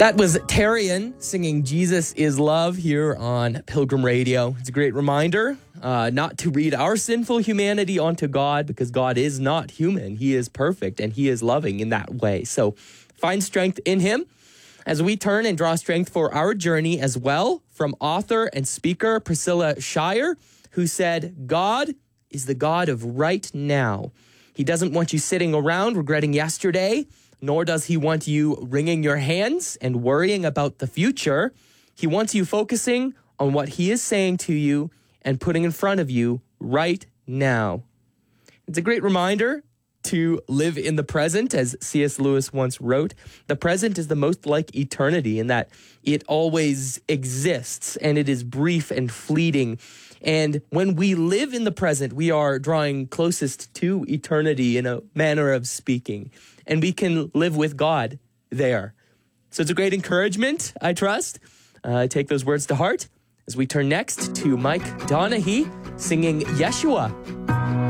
That was Tarian singing Jesus is Love here on Pilgrim Radio. It's a great reminder not to read our sinful humanity onto God, because God is not human. He is perfect and he is loving in that way. So find strength in him as we turn and draw strength for our journey as well from author and speaker Priscilla Shirer, who said, God is the God of right now. He doesn't want you sitting around regretting yesterday, nor does he want you wringing your hands and worrying about the future. He wants you focusing on what he is saying to you and putting in front of you right now. It's a great reminder to live in the present, as C.S. Lewis once wrote. The present is the most like eternity in that it always exists and it is brief and fleeting. And when we live in the present, we are drawing closest to eternity in a manner of speaking. And we can live with God there. So it's a great encouragement, I trust. Take those words to heart as we turn next to Mike Donaghy singing Yeshua.